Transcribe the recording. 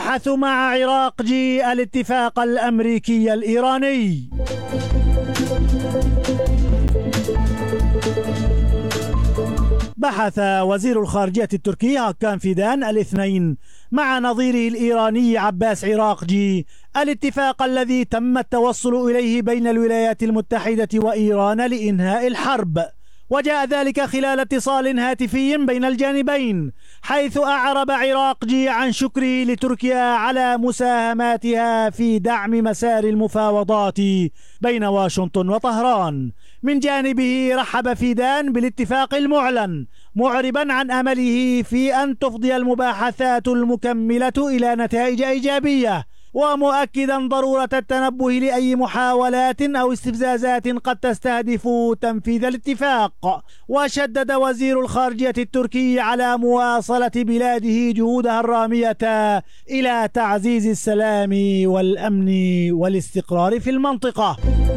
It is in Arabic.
بحث مع عراقجي الاتفاق الأمريكي الإيراني. بحث وزير الخارجية التركي هاكان فيدان الاثنين مع نظيره الإيراني عباس عراقجي الاتفاق الذي تم التوصل إليه بين الولايات المتحدة وإيران لإنهاء الحرب، وجاء ذلك خلال اتصال هاتفي بين الجانبين، حيث أعرب عراقجي عن شكره لتركيا على مساهماتها في دعم مسار المفاوضات بين واشنطن وطهران. من جانبه رحب فيدان بالاتفاق المعلن، معربا عن أمله في أن تفضي المباحثات المكملة إلى نتائج إيجابية، ومؤكدا ضرورة التنبه لأي محاولات أو استفزازات قد تستهدف تنفيذ الاتفاق. وشدد وزير الخارجية التركي على مواصلة بلاده جهودها الرامية إلى تعزيز السلام والأمن والاستقرار في المنطقة.